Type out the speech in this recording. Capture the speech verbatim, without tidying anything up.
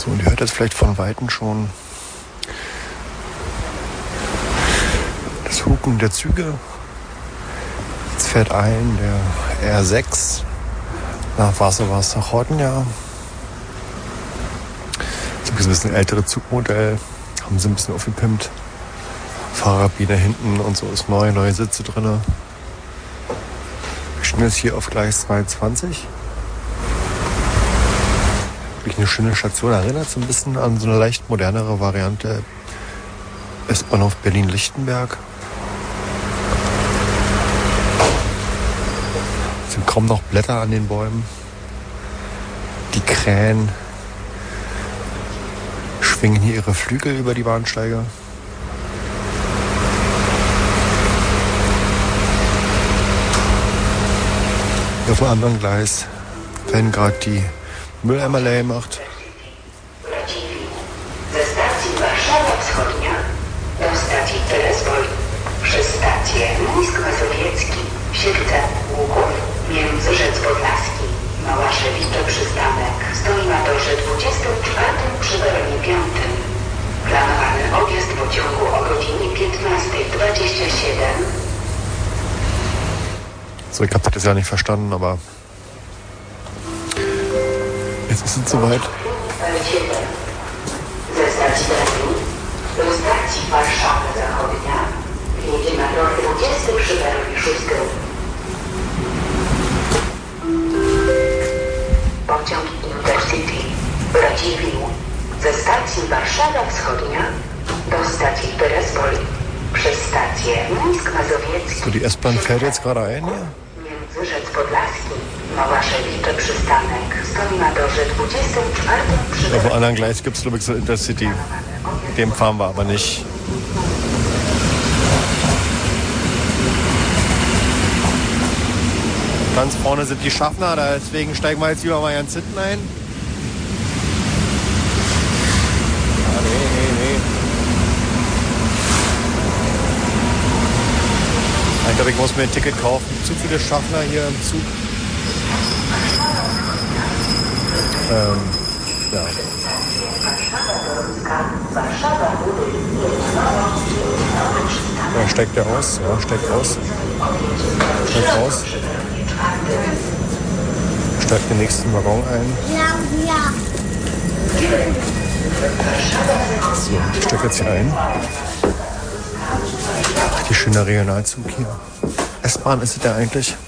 So, und ihr hört jetzt vielleicht von Weitem schon das Hupen der Züge. Jetzt fährt ein der R sechs nach Varsova's Zachodnia. So ein bisschen ältere Zugmodell. Haben sie ein bisschen aufgepimpt. Fahrerkabine hinten und so ist neu, neue Sitze drin. Wir stehen jetzt hier auf Gleis zweiundzwanzig. Wirklich eine schöne Station. Erinnert so ein bisschen an so eine leicht modernere Variante S-Bahnhof Berlin-Lichtenberg. Es sind kaum noch Blätter an den Bäumen. Die Krähen schwingen hier ihre Flügel über die Bahnsteige. Hier auf dem anderen Gleis werden gerade die Mülleimer leer gemacht. Ze stacji Warszawa Wschodnia do stacji Terespol przez stację Mińsk Mazowiecki, Siedlce, Łuków, Międzyrzec Podlaski, Małaszewicze przystanek stoi na torze dwudziestym czwartym przy peronie piątym. Planowany odjazd pociągu o godzinie piętnasta dwadzieścia siedem. So, ich habe das ja nicht verstanden, aber jetzt ist es soweit. Ze stacji Berlin do stacji Warszawa Zachodnia jedzie na tor dwudziesty przy peronie szóstym. Pociąg Intercity Radziwiłł ze stacji Warszawa Wschodnia do stacji Terespol przez stację Mińsk Mazowiecki. So, die S-Bahn fährt jetzt gerade ein hier. Międzyrzec Podlaski, Małaszewicze przystanek stoi na torze dwudziestym czwartym przy Auf dem anderen Gleis gibt es, glaube ich, so Intercity. Dem fahren wir aber nicht. Ganz vorne sind die Schaffner, deswegen steigen wir jetzt lieber mal ganz hinten ein. Ah, nee, nee, nee. Ich glaube, ich muss mir ein Ticket kaufen. Zu viele Schaffner hier im Zug. Ähm, ja. Ja, steigt der aus? Ja, steigt aus. Steigt aus. Steigt den nächsten Waggon ein. Ja, ja. So, ich steige jetzt hier ein. Ach, die schöne Regionalzug hier. S-Bahn ist es ja eigentlich.